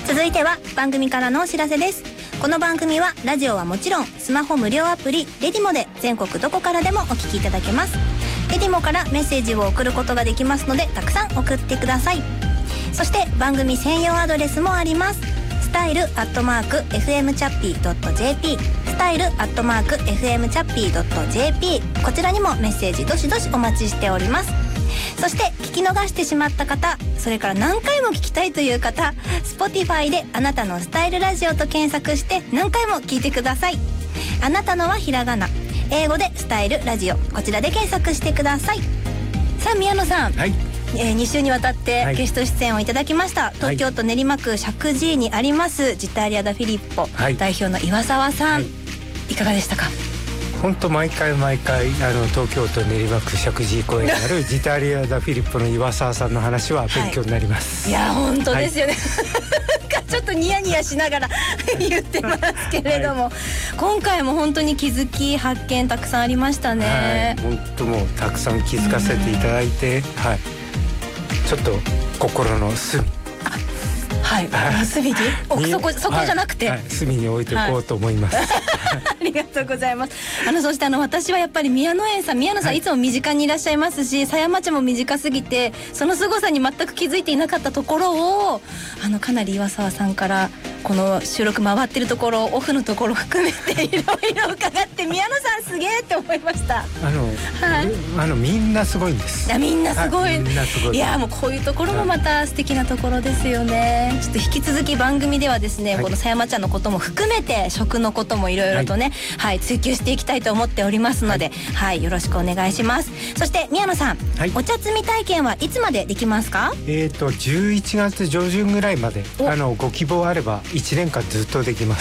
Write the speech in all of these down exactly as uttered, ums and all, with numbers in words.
続いては番組からのお知らせです。この番組はラジオはもちろんスマホ無料アプリレディモで全国どこからでもお聞きいただけます。レディモからメッセージを送ることができますので、たくさん送ってください。そして番組専用アドレスもあります。スタイルアットマーク エフエムチャッピー ドット ジェーピー スタイルアットマーク エフエムチャッピー ドット ジェーピー こちらにもメッセージどしどしお待ちしております。そして聞き逃してしまった方、それから何回も聞きたいという方、 Spotify であなたのスタイルラジオと検索して何回も聞いてください。あなたのはひらがな、英語でスタイルラジオ、こちらで検索してください。さあ宮野さん、 はい、 えー、に週にわたってゲスト出演をいただきました、はい、東京都練馬区石神井にありますジタリアダフィリッポ、はい、代表の岩沢さん、はい、いかがでしたか？ 本当毎回毎回あの東京都練馬区石神井公園にあるジタリアダフィリッポの岩沢さんの話は勉強になります、 はい、いや本当ですよね、はい、ちょっとニヤニヤしながら言ってますけれども、はい、今回も本当に気づき発見たくさんありましたね、 はい、本当もうたくさん気づかせていただいて、はい、ちょっと心の隅、 はい、隅に奥底、そこじゃなくて、 はいはい、隅に置いておこうと思います、はい、 ありがとうございます。あのそしてあの私はやっぱり宮野園さん、宮野さん、はい、いつも身近にいらっしゃいますし、狭山茶も短すぎてその凄さに全く気づいていなかったところを、あのかなり岩沢さんからこの収録回ってるところ、オフのところ含めていろいろ伺って、宮野さんすげえって思いました。 あの、はい、あのみんなすごいんです。 いやみんなすごい、 はい、みんなすごい。 いやもうこういうところもまた素敵なところですよね。ちょっと引き続き番組ではですね、はい、この狭山茶のことも含めて食のこともいろいろとね、はい、はい、追求していきたいと思っておりますので、はい、はい、よろしくお願いします。そして宮野さん、はい、お茶摘み体験はいつまでできますか？ えーとじゅういちがつ上旬ぐらいまで、あのご希望あればいちねんかんずっとできます。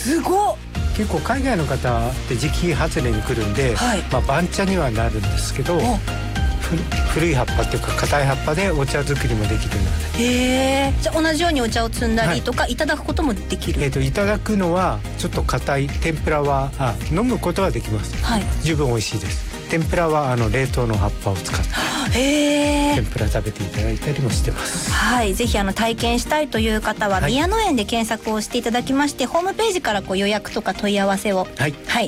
すごっ。 結構海外の方って時期外れに来るんで、はい、まあ、番茶にはなるんですけど、古い葉っぱっていうか硬い葉っぱでお茶作りもできるので。 へー。じゃあ同じようにお茶を摘んだりとか、はい、いただくこともできる？ えーといただくのはちょっと硬い、天ぷらはあ飲むことはできます、はい、十分美味しいです。天ぷらはあの冷凍の葉っぱを使ってへー、 天ぷら食べていただいたりもしてます。 はい、ぜひあの体験したいという方は、はい、宮野園で検索をしていただきまして、ホームページからこう予約とか問い合わせを、はい、はい、